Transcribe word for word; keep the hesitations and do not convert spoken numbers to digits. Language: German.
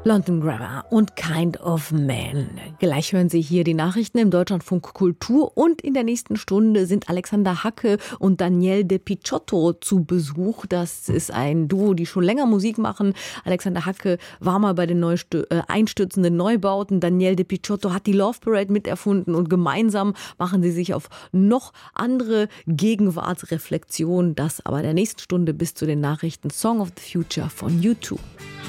London Grammar und Kind of Man. Gleich hören Sie hier die Nachrichten im Deutschlandfunk Kultur und in der nächsten Stunde sind Alexander Hacke und Daniel De Picciotto zu Besuch. Das ist ein Duo, die schon länger Musik machen. Alexander Hacke war mal bei den Neustö- äh, einstürzenden Neubauten. Daniel De Picciotto hat die Love Parade miterfunden und gemeinsam machen sie sich auf noch andere Gegenwartsreflexionen. Das aber in der nächsten Stunde bis zu den Nachrichten Song of the Future von U zwei.